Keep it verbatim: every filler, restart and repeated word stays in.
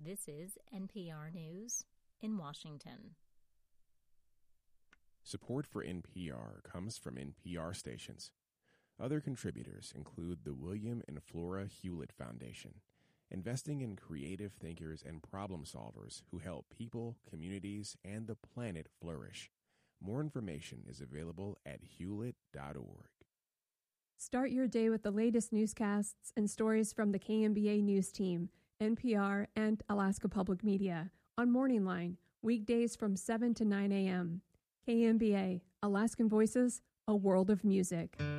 This is N P R News in Washington. Support for N P R comes from N P R stations. Other contributors include the William and Flora Hewlett Foundation, investing in creative thinkers and problem solvers who help people, communities, and the planet flourish. More information is available at hewlett dot org. Start your day with the latest newscasts and stories from the K M B A News Team, N P R, and Alaska Public Media on Morning Line, weekdays from seven to nine a.m. K M B A, Alaskan Voices, a world of music.